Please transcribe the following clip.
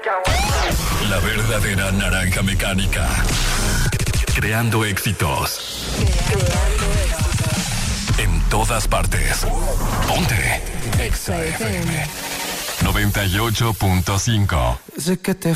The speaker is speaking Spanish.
La verdadera naranja mecánica. Creando éxitos. En todas partes. Ponte. Exa FM 98.5. Desde que te